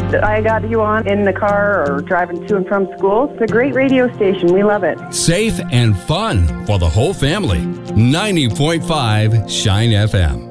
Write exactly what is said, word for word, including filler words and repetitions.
I got you on in the car or driving to and from school. It's a great radio station. We love it. Safe and fun for the whole family. ninety point five Shine F M.